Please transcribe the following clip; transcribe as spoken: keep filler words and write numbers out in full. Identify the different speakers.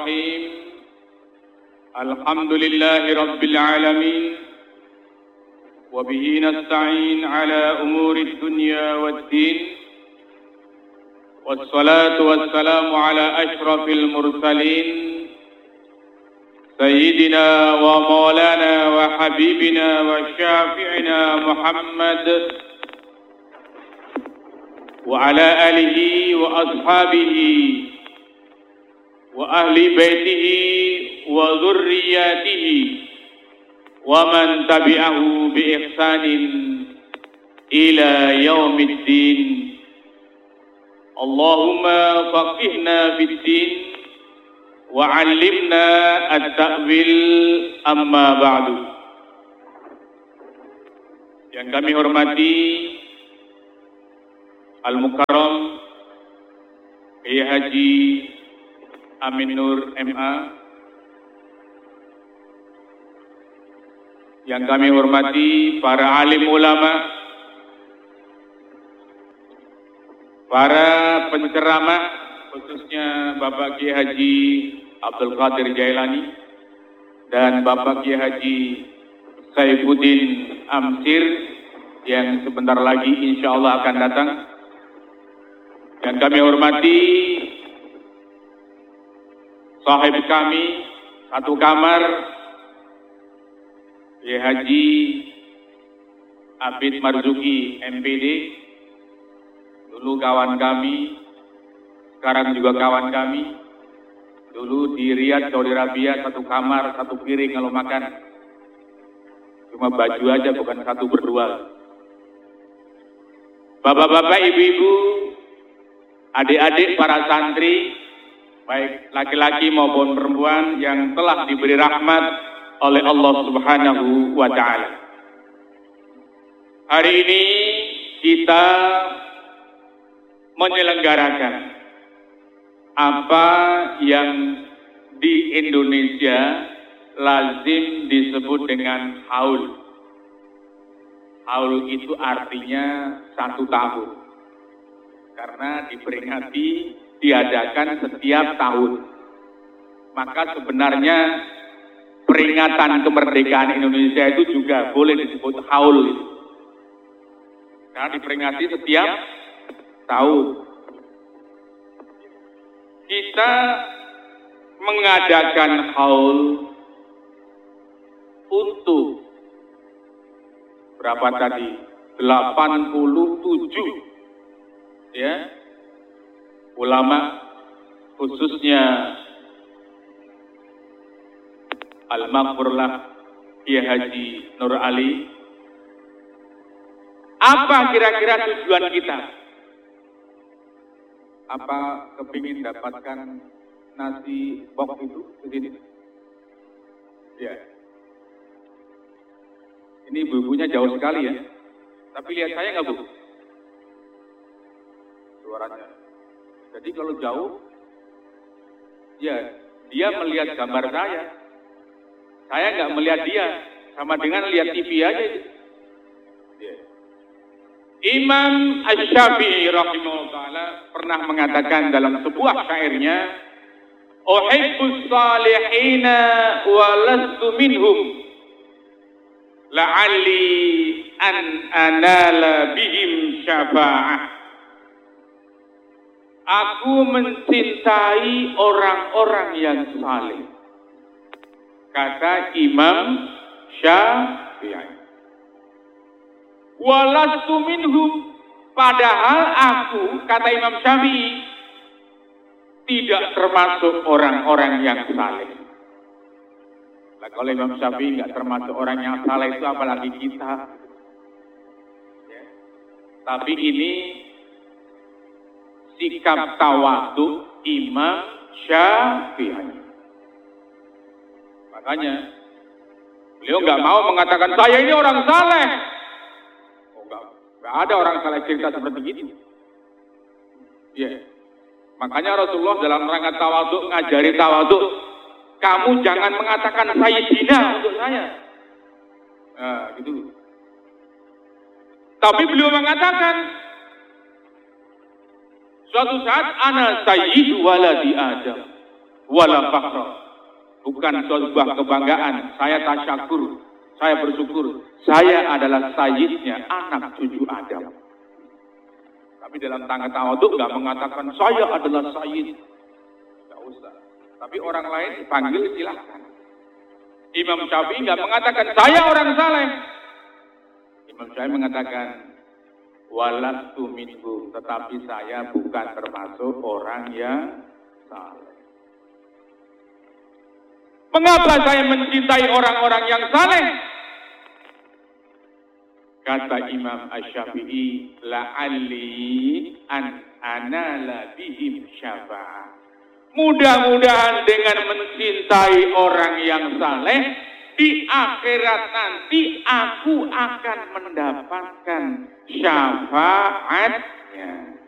Speaker 1: الرحيم الحمد لله رب العالمين وبه نستعين على أمور الدنيا والدين والصلاة والسلام على أشرف المرسلين سيدنا ومولانا وحبيبنا وشافعنا محمد وعلى آله وأصحابه وأهل بيته وذرياته ومن تبعه بإحسان إلى يوم الدين اللهم فقهنا في الدين وعلمنا التأويل أما بعد. Yang kami hormati Al-Mukarram Kiai Haji Amin Nur M A, yang kami hormati para alim ulama, para penceramah, khususnya Bapak Kiai Haji Abdul Qadir Jailani dan Bapak Kiai Haji Saifuddin Amsir yang sebentar lagi insya Allah akan datang. Yang kami hormati sahib kami satu kamar, Kiai Haji Abid Marzuki M P D, dulu kawan kami, sekarang juga kawan kami. Dulu di Riyadh, Saudi Arabia, satu kamar, satu piring kalau makan. Cuma baju aja, bukan satu berdua. Bapak-bapak, ibu-ibu, adik-adik para santri, baik laki-laki maupun perempuan yang telah diberi rahmat oleh Allah Subhanahu wa Ta'ala. Hari ini kita menyelenggarakan apa yang di Indonesia lazim disebut dengan haul. Haul itu artinya satu tahun, karena diperingati diadakan setiap tahun. Maka sebenarnya peringatan kemerdekaan Indonesia itu juga boleh disebut haul, karena diperingati setiap tahun. Kita mengadakan haul untuk berapa tadi? delapan puluh tujuh ya ulama, khususnya Al-Maghfurlah Kiai Haji Nur Ali. Apa kira-kira tujuan kita? Apa kepingin dapatkan nasi box itu ke sini? Ya. Ini ibu-ibunya jauh sekali ya. Tapi lihat saya nggak, Bu? Suaranya. Jadi kalau jauh, ya dia melihat gambar saya. Saya nggak melihat dia, sama dengan lihat T V aja. Ya. Imam Asy-Syafi'i rahimahullah ta'ala pernah mengatakan dalam sebuah syairnya, "Uhibbus salihina wa lastu minhum, la'alli an anala bihim syafa'ah." Aku mencintai orang-orang yang saleh, kata Imam Syafi'i. Walastu minhum, padahal aku, kata Imam Syafi'i, tidak termasuk orang-orang yang saleh. Nah, kalau Imam Syafi'i nggak termasuk orang yang saleh itu apalagi kita. Ya. Tapi ini sikap tawadhu Imam Syafi'i. Makanya beliau nggak mau mengatakan saya ini orang saleh. Gak ada orang salah cerita seperti itu. Ya. Makanya Rasulullah dalam rangka tawadhu ngajari tawadhu. Kamu jangan mengatakan sayyidina untuk saya. Nah, gitu. Tapi beliau mengatakan suatu saat ana sayyidu waladi Adam wala fakhra. Bukan sebuah kebanggaan, saya tasyakur, saya bersyukur, saya adalah sayyidnya anak cucu Adam. Tapi dalam tangga tawaduk nggak mengatakan saya adalah sayyid. Nggak usah. Tapi orang lain dipanggil silahkan. Imam Syafi'i nggak mengatakan saya orang saleh. Imam Syafi'i mengatakan walastu minhu, tetapi saya bukan termasuk orang yang saleh. Mengapa saya mencintai orang-orang yang saleh? Kata Imam Asy-Syafi'i, la'alli an anala bihim syafa'ah. Mudah-mudahan dengan mencintai orang yang saleh, di akhirat nanti aku akan mendapatkan syafaatnya.